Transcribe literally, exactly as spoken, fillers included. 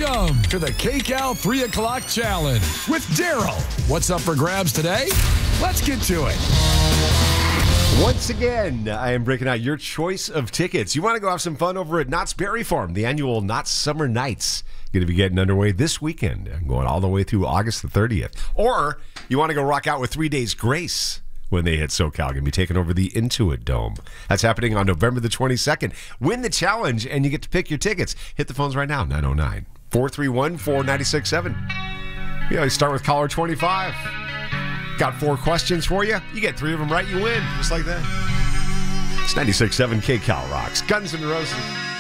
Welcome to the K-Cal three o'clock Challenge with Daryl. What's up for grabs today? Let's get to it. Once again, I am breaking out your choice of tickets. You want to go have some fun over at Knott's Berry Farm, the annual Knott's Summer Nights. Going to be getting underway this weekend and going all the way through August the thirtieth. Or you want to go rock out with Three Days Grace when they hit SoCal. Going to be taking over the Intuit Dome. That's happening on November the twenty-second. Win the challenge and you get to pick your tickets. Hit the phones right now, nine oh nine, four three one, four nine six seven. You know, you start with caller twenty-five. Got four questions for you. You get three of them right, you win. Just like that. It's ninety-six point seven K-Cal Rocks. Guns N' Roses.